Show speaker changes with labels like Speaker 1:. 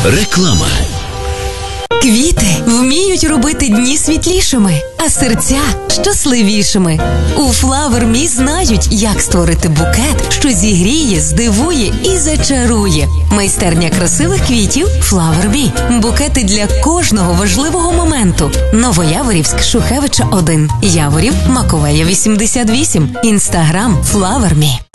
Speaker 1: Реклама.
Speaker 2: Квіти вміють робити дні світлішими, а серця щасливішими. У Flower Me знають, як створити букет, що зігріє, здивує і зачарує. Майстерня красивих квітів Flower Me. Букети для кожного важливого моменту. Новояворівськ, Шухевича 1. Яворів, Маковея 88. Інстаграм Flower Me.